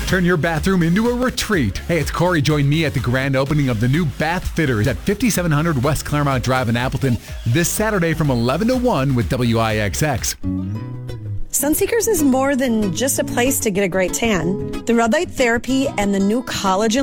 Turn your bathroom into a retreat. Hey, it's Corey. Join me at the grand opening of the new Bath Fitters at 5700 West Claremont Drive in Appleton this Saturday from 11 to 1 with WIXX. Sunseekers is more than just a place to get a great tan. The red light therapy and the new collagen